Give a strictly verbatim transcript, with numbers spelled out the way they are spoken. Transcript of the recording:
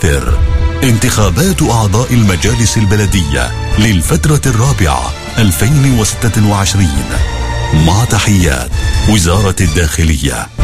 وأكثر. انتخابات أعضاء المجالس البلدية للفترة الرابعة ألفين وستة وعشرين، مع تحيات وزارة الداخلية.